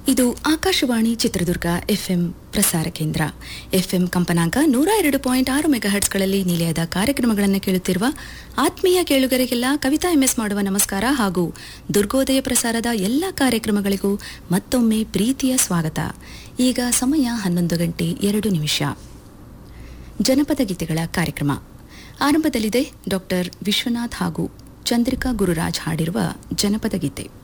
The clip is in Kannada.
ಇದು ಆಕಾಶವಾಣಿ ಚಿತ್ರದುರ್ಗ ಎಫ್ಎಂ ಪ್ರಸಾರ ಕೇಂದ್ರ. ಎಫ್ಎಂ ಕಂಪನಾಂಕ 102.6 ಮೆಗಾಹರ್ಟ್ಸ್ಗಳಲ್ಲಿ ನಿಲಯದ ಕಾರ್ಯಕ್ರಮಗಳನ್ನು ಕೇಳುತ್ತಿರುವ ಆತ್ಮೀಯ ಕೇಳುಗರಿಗೆಲ್ಲ ಕವಿತಾ ಎಂಎಸ್ ಮಾಡುವ ನಮಸ್ಕಾರ ಹಾಗೂ ದುರ್ಗೋದಯ ಪ್ರಸಾರದ ಎಲ್ಲ ಕಾರ್ಯಕ್ರಮಗಳಿಗೂ ಮತ್ತೊಮ್ಮೆ ಪ್ರೀತಿಯ ಸ್ವಾಗತ. ಈಗ ಸಮಯ 11:02. ಜನಪದ ಗೀತೆಗಳ ಕಾರ್ಯಕ್ರಮ ಆರಂಭದಲ್ಲಿದೆ. ಡಾಕ್ಟರ್ ವಿಶ್ವನಾಥ್ ಹಾಗೂ ಚಂದ್ರಿಕಾ ಗುರುರಾಜ್ ಹಾಡಿರುವ ಜನಪದ ಗೀತೆ.